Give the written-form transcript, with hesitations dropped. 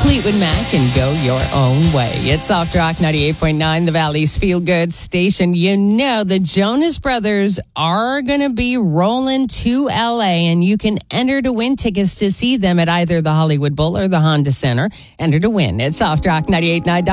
Fleetwood Mac and Go Your Own Way. It's Soft Rock 98.9, the Valley's Feel Good station. You know, the Jonas Brothers are going to be rolling to LA, and you can enter to win tickets to see them at either the Hollywood Bowl or the Honda Center. Enter to win. It's Soft Rock 98.9.